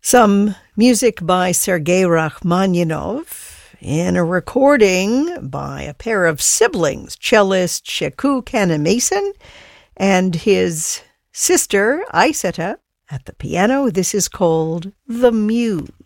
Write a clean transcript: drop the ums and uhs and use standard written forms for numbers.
Some music by Sergei Rachmaninoff in a recording by a pair of siblings, cellist Sheku Kannemason and his sister Aisata at the piano. This is called The Muse.